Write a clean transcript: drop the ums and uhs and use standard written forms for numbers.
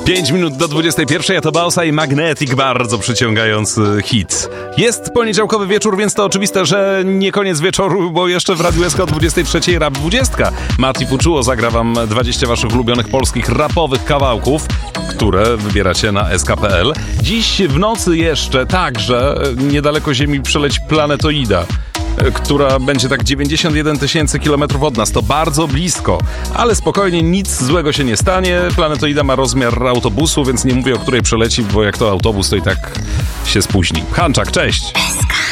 5 minut do 21, a to Bausa i Magnetic, bardzo przyciągający hit. Jest poniedziałkowy wieczór, więc to oczywiste, że nie koniec wieczoru, bo jeszcze w Radiu SK o 23 Rap 20. Mati Fuczuło zagra wam 20 waszych ulubionych polskich rapowych kawałków, które wybieracie na sk.pl. Dziś w nocy jeszcze także niedaleko Ziemi przeleci planetoida, która będzie tak 91 000 kilometrów od nas. To bardzo blisko, ale spokojnie, nic złego się nie stanie. Planetoida ma rozmiar autobusu, więc nie mówię, o której przeleci, bo jak to autobus, to i tak się spóźni. Hanczak, cześć!